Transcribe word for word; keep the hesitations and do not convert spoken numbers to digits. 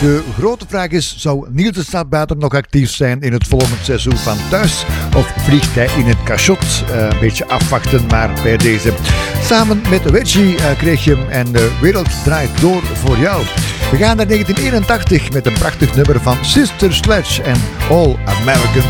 De grote vraag is, zou Niels de Stadbuiten nog actief zijn in het volgende seizoen van Thuis? Of vliegt hij in het cachot? Uh, een beetje afwachten, maar bij deze. Samen met Wedgie uh, kreeg je hem en de wereld draait door voor jou. We gaan naar negentien eenentachtig met een prachtig nummer van Sister Sledge en All American